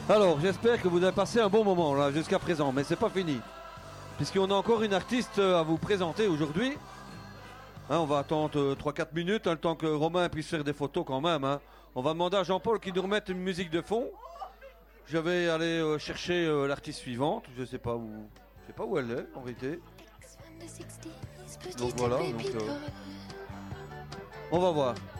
Alors, j'espère que vous avez passé un bon moment là jusqu'à présent, mais c'est pas fini. Puisqu'on a encore une artiste à vous présenter aujourd'hui. Hein, on va attendre 3-4 minutes, hein, le temps que Romain puisse faire des photos quand même. Hein. On va demander à Jean-Paul qu'il nous remette une musique de fond. Je vais aller chercher l'artiste suivante. Je sais pas où elle est en vérité. Donc voilà. On va voir.